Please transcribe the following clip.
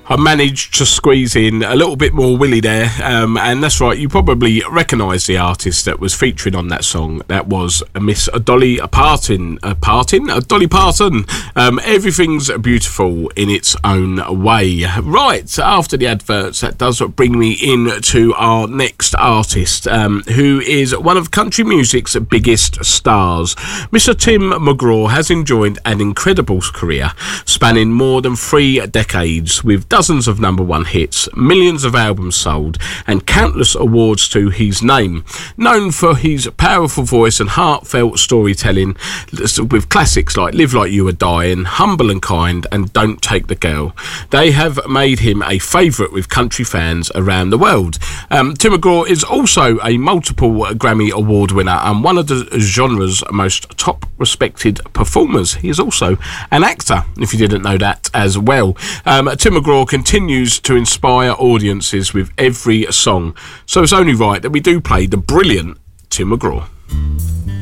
I managed to squeeze in a little bit more Willie there, and that's right, you probably recognise the artist that was featuring on that song. That was Miss Dolly Parton. Dolly Parton. Everything's beautiful in its own way. Right, after the adverts, that does bring me in to our next artist, who is one of country music's biggest stars. Mr. Tim McGraw has enjoyed an incredible career, spanning more than 3 decades, with dozens of #1 hits, millions of albums sold, and countless awards to his name. Known for his powerful voice and heartfelt storytelling, with classics like Live Like You Were Dying, Humble and Kind, and Don't Take the Girl. They have made him a favourite with country fans around the world. Tim McGraw is also a multiple Grammy Award winner and one of the genre's most top respected performers. He is also an actor, if you didn't know that as well. Tim McGraw continues to inspire audiences with every song, so it's only right that we do play the brilliant Tim McGraw.